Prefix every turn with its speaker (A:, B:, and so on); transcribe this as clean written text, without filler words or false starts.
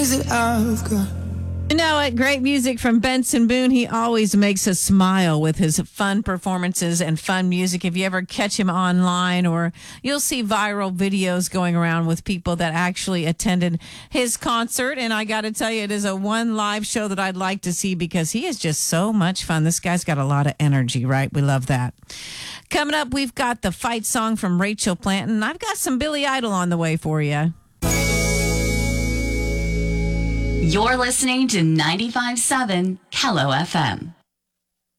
A: You know what? Great music from Benson Boone. He always makes us smile with his fun performances and fun music. If you ever catch him online, or you'll see viral videos going around with people that actually attended his concert. And I got to tell you, it is a one live show that I'd like to see because he is just so much fun. This guy's got a lot of energy, right? We love that. Coming up, we've got the fight song from Rachel Planton. I've got some Billy Idol on the way for you.
B: You're listening to 95.7 Kello FM.